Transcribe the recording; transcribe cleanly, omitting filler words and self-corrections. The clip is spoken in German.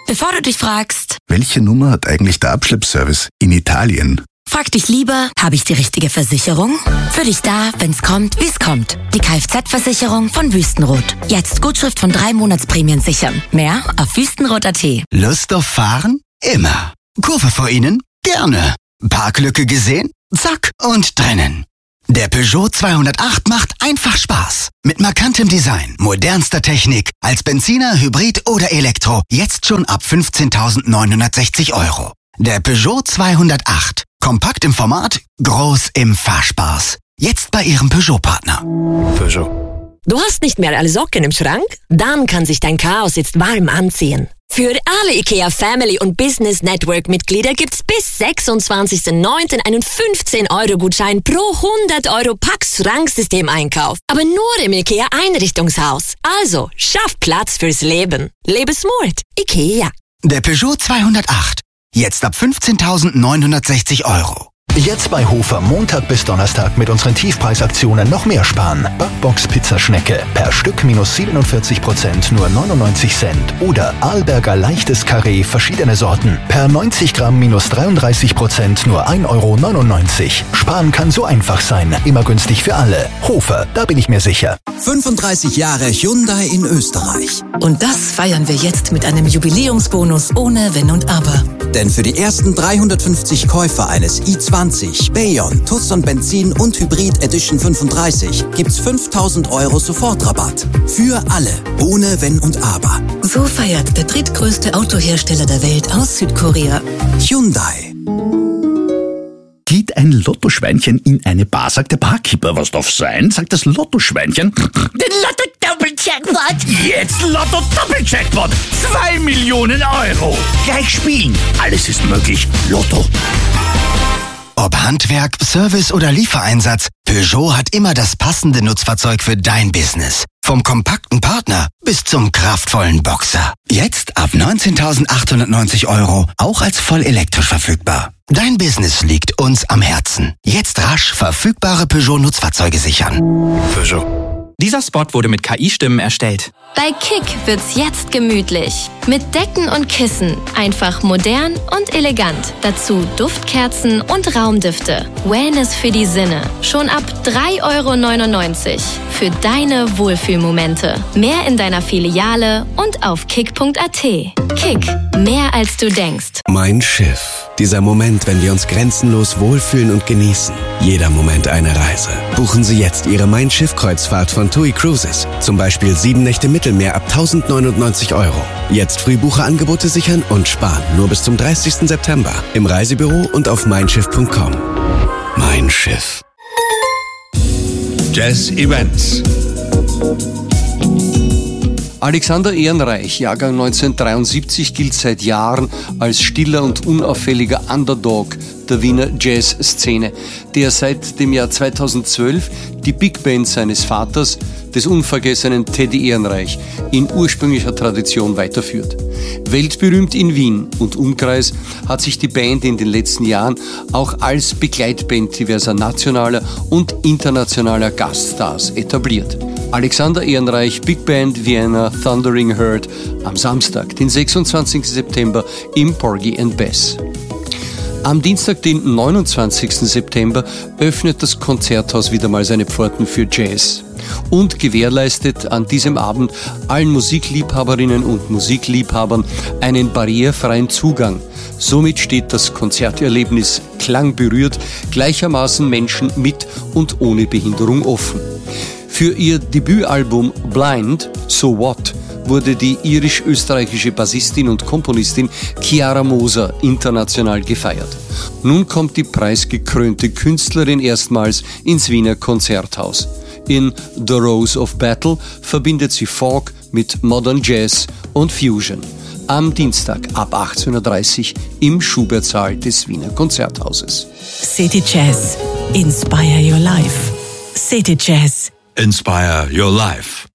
Bevor du dich fragst, welche Nummer hat eigentlich der Abschleppservice in Italien? frag dich lieber, habe ich die richtige Versicherung? Für dich da, wenn's kommt, wie's kommt. Die Kfz-Versicherung von Wüstenrot. Jetzt Gutschrift von 3 Monatsprämien sichern. Mehr auf wüstenrot.at. Lust auf Fahren? Immer. Kurve vor Ihnen? Gerne. Parklücke gesehen? Zack und drinnen. Der Peugeot 208 macht einfach Spaß. Mit markantem Design, modernster Technik, als Benziner, Hybrid oder Elektro. Jetzt schon ab 15.960 €. Der Peugeot 208. Kompakt im Format, groß im Fahrspaß. Jetzt bei Ihrem Peugeot-Partner. Peugeot. Du hast nicht mehr alle Socken im Schrank? Dann kann sich dein Chaos jetzt warm anziehen. Für alle IKEA Family und Business Network Mitglieder gibt's bis 26.09. einen 15-Euro-Gutschein pro 100 € Pax-Schranksystem-Einkauf. Aber nur im IKEA Einrichtungshaus. Also, schaff Platz fürs Leben. Lebe smart. IKEA. Der Peugeot 208. Jetzt ab 15.960 €. Jetzt bei Hofer Montag bis Donnerstag mit unseren Tiefpreisaktionen noch mehr sparen. Backbox Pizzaschnecke per Stück minus 47%, nur 99 Cent. Oder Arlberger leichtes Karree, verschiedene Sorten. Per 90 Gramm minus 33%, nur 1,99 €. Sparen kann so einfach sein. Immer günstig für alle. Hofer, da bin ich mir sicher. 35 Jahre Hyundai in Österreich. Und das feiern wir jetzt mit einem Jubiläumsbonus ohne Wenn und Aber. Denn für die ersten 350 Käufer eines i20, Bayon, Tucson Benzin und Hybrid Edition 35 gibt's 5.000 € Sofortrabatt. Für alle, ohne Wenn und Aber. So feiert der drittgrößte Autohersteller der Welt aus Südkorea. Hyundai. Geht ein Lottoschweinchen in eine Bar, sagt der Barkeeper, was darf sein? Sagt das Lottoschweinchen. Den Lotto-Doppel-Jackpot! Jetzt Lotto-Doppel-Jackpot! 2 Millionen €! Gleich spielen! Alles ist möglich. Lotto. Ob Handwerk, Service oder Liefereinsatz, Peugeot hat immer das passende Nutzfahrzeug für dein Business. Vom kompakten Partner bis zum kraftvollen Boxer. Jetzt ab 19.890 €, auch als voll elektrisch verfügbar. Dein Business liegt uns am Herzen. Jetzt rasch verfügbare Peugeot-Nutzfahrzeuge sichern. Peugeot. Dieser Spot wurde mit KI-Stimmen erstellt. Bei Kick wird's jetzt gemütlich. Mit Decken und Kissen. Einfach modern und elegant. Dazu Duftkerzen und Raumdüfte. Wellness für die Sinne. Schon ab 3,99 € für deine Wohlfühlmomente. Mehr in deiner Filiale und auf kick.at. Kick. Mehr als du denkst. Mein Schiff. Dieser Moment, wenn wir uns grenzenlos wohlfühlen und genießen. Jeder Moment eine Reise. Buchen Sie jetzt Ihre Mein Schiff-Kreuzfahrt von TUI Cruises. Zum Beispiel 7 Nächte Mittelmeer ab 1.099 €. Jetzt Frühbucherangebote sichern und sparen. Nur bis zum 30. September. Im Reisebüro und auf meinschiff.com. Mein Schiff. Jazz Events. Alexander Ehrenreich, Jahrgang 1973, gilt seit Jahren als stiller und unauffälliger Underdog der Wiener Jazzszene, der seit dem Jahr 2012 die Big Band seines Vaters, des unvergessenen Teddy Ehrenreich, in ursprünglicher Tradition weiterführt. Weltberühmt in Wien und Umkreis hat sich die Band in den letzten Jahren auch als Begleitband diverser nationaler und internationaler Gaststars etabliert. Alexander Ehrenreich Big Band Vienna Thundering Herd am Samstag, den 26. September im Porgy & Bess. Am Dienstag, den 29. September, öffnet das Konzerthaus wieder mal seine Pforten für Jazz und gewährleistet an diesem Abend allen Musikliebhaberinnen und Musikliebhabern einen barrierefreien Zugang. Somit steht das Konzerterlebnis klangberührt gleichermaßen Menschen mit und ohne Behinderung offen. Für ihr Debütalbum Blind, So What, wurde die irisch-österreichische Bassistin und Komponistin Chiara Moser international gefeiert. Nun kommt die preisgekrönte Künstlerin erstmals ins Wiener Konzerthaus. In The Rose of Battle verbindet sie Folk mit Modern Jazz und Fusion. Am Dienstag ab 18:30 Uhr im Schubertsaal des Wiener Konzerthauses. City Jazz. Inspire your life. City Jazz. Inspire your life.